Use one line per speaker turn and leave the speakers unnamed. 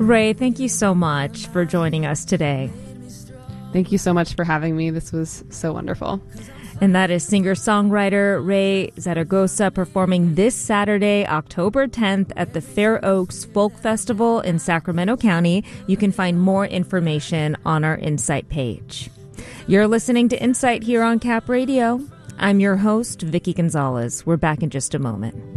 Ray, thank you so much for joining us today.
Thank you so much for having me. This was so wonderful.
And that is singer-songwriter Ray Zaragoza performing this Saturday, October 10th at the Fair Oaks Folk Festival in Sacramento County. You can find more information on our Insight page. You're listening to Insight here on Cap Radio. I'm your host, Vicki Gonzalez. We're back in just a moment.